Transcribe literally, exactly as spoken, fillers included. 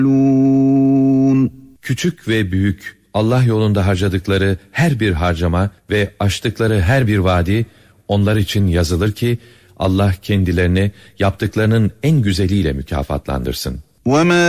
Küçük ve büyük, Allah yolunda harcadıkları her bir harcama ve aştıkları her bir vadi, onlar için yazılır ki, Allah kendilerini yaptıklarının en güzeliyle mükafatlandırsın. وَمَا